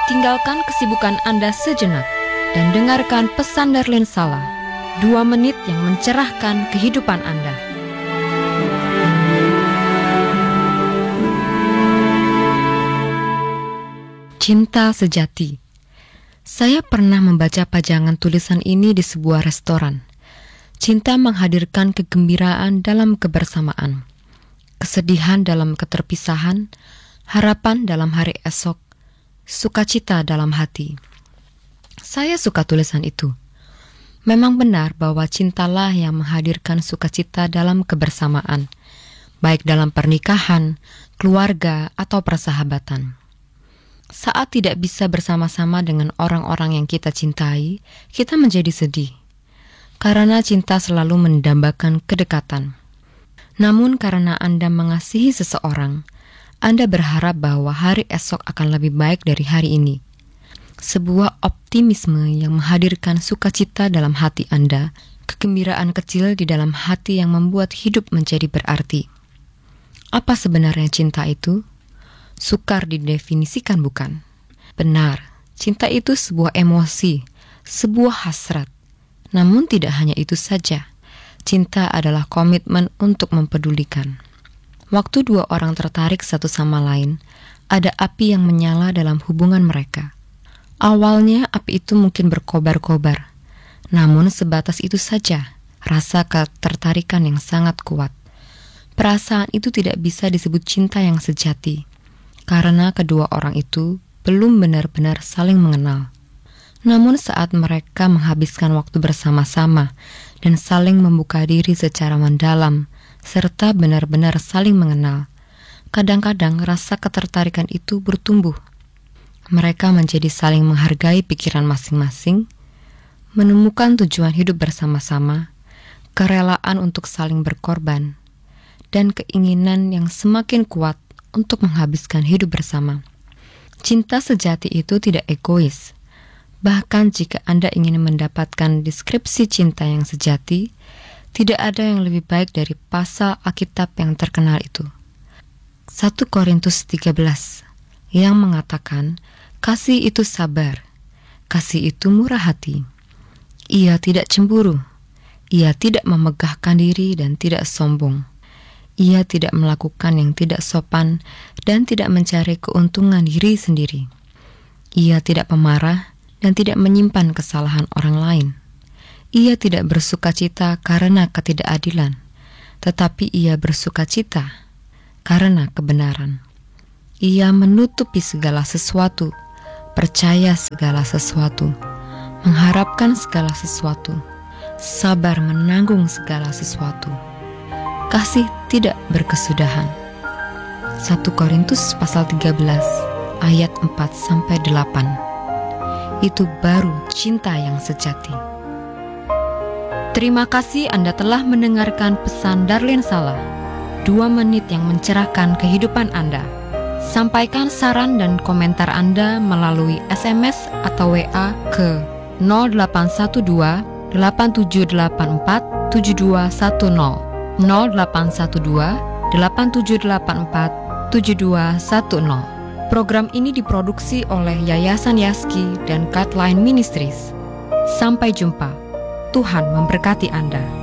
Tinggalkan kesibukan Anda sejenak dan dengarkan pesan Darlene Sala, 2 menit yang mencerahkan kehidupan Anda. Cinta sejati. Saya pernah membaca pajangan tulisan ini di sebuah restoran. Cinta menghadirkan kegembiraan dalam kebersamaan, kesedihan dalam keterpisahan, harapan dalam hari esok, sukacita dalam hati. Saya suka tulisan itu. Memang benar bahwa cintalah yang menghadirkan sukacita dalam kebersamaan, baik dalam pernikahan, keluarga, atau persahabatan. Saat tidak bisa bersama-sama dengan orang-orang yang kita cintai, kita menjadi sedih. Karena cinta selalu mendambakan kedekatan. Namun karena Anda mengasihi seseorang, Anda berharap bahwa hari esok akan lebih baik dari hari ini. Sebuah optimisme yang menghadirkan sukacita dalam hati Anda, kegembiraan kecil di dalam hati yang membuat hidup menjadi berarti. Apa sebenarnya cinta itu? Sukar didefinisikan, bukan? Benar, cinta itu sebuah emosi, sebuah hasrat. Namun tidak hanya itu saja. Cinta adalah komitmen untuk mempedulikan. Waktu 2 orang tertarik satu sama lain, ada api yang menyala dalam hubungan mereka. Awalnya api itu mungkin berkobar-kobar, namun sebatas itu saja, rasa ketertarikan yang sangat kuat. Perasaan itu tidak bisa disebut cinta yang sejati, karena kedua orang itu belum benar-benar saling mengenal. Namun saat mereka menghabiskan waktu bersama-sama dan saling membuka diri secara mendalam, serta benar-benar saling mengenal, kadang-kadang rasa ketertarikan itu bertumbuh. Mereka menjadi saling menghargai pikiran masing-masing, menemukan tujuan hidup bersama-sama, kerelaan untuk saling berkorban, dan keinginan yang semakin kuat untuk menghabiskan hidup bersama. Cinta sejati itu tidak egois. Bahkan jika Anda ingin mendapatkan deskripsi cinta yang sejati, tidak ada yang lebih baik dari pasal Alkitab yang terkenal itu. 1 Korintus 13 yang mengatakan, kasih itu sabar, kasih itu murah hati. Ia tidak cemburu, ia tidak memegahkan diri dan tidak sombong. Ia tidak melakukan yang tidak sopan dan tidak mencari keuntungan diri sendiri. Ia tidak pemarah dan tidak menyimpan kesalahan orang lain. Ia tidak bersukacita karena ketidakadilan, tetapi ia bersukacita karena kebenaran. Ia menutupi segala sesuatu, percaya segala sesuatu, mengharapkan segala sesuatu, sabar menanggung segala sesuatu. Kasih tidak berkesudahan. 1 Korintus pasal 13 ayat 4-8. Itu baru cinta yang sejati. Terima kasih Anda telah mendengarkan pesan Darlene Sala, 2 menit yang mencerahkan kehidupan Anda. Sampaikan saran dan komentar Anda melalui SMS atau WA ke 0812 8784 7210. 0812 8784 7210. Program ini diproduksi oleh Yayasan Yaski dan Guideline Ministries. Sampai jumpa. Tuhan memberkati Anda.